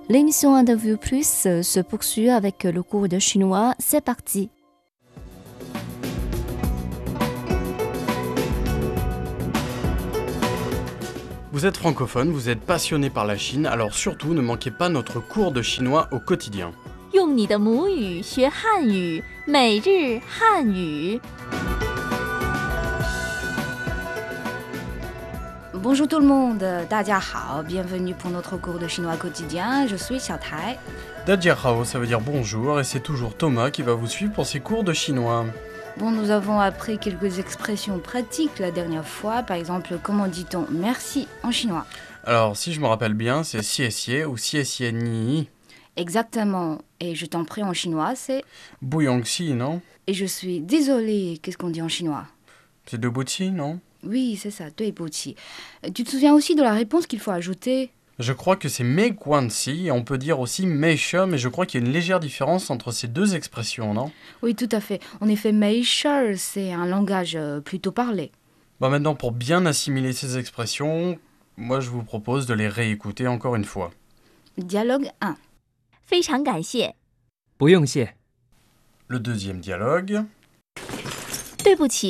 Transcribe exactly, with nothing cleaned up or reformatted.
L'émission Un de Vue Plus se poursuit avec le cours de chinois. C'est parti. Vous êtes francophone, vous êtes passionné par la Chine, alors surtout ne manquez pas notre cours de chinois au quotidien. 用你的母语学汉语，每日汉语。 Bonjour tout le monde, 大家好, bienvenue pour notre cours de chinois quotidien, je suis Xiaotai. Dajiahao, ça veut dire bonjour, et c'est toujours Thomas qui va vous suivre pour ses cours de chinois. Bon, nous avons appris quelques expressions pratiques la dernière fois, par exemple, comment dit-on merci en chinois? Alors, si je me rappelle bien, c'est xie xie ou xie xie ni. Exactement, et je t'en prie en chinois, c'est... Buyongxi, non? Et je suis désolée, qu'est-ce qu'on dit en chinois? C'est debuqi, non? Oui, c'est ça, Dui-bu-qi. Tu te souviens aussi de la réponse qu'il faut ajouter? Je crois que c'est meiguanxi, et on peut dire aussi meisha, mais je crois qu'il y a une légère différence entre ces deux expressions, non? Oui, tout à fait. En effet, meisha, c'est un langage euh, plutôt parlé. Bon, maintenant, pour bien assimiler ces expressions, moi je vous propose de les réécouter encore une fois. Dialogue un. 非常感谢， 不用谢。 Le deuxième dialogue. 对不起。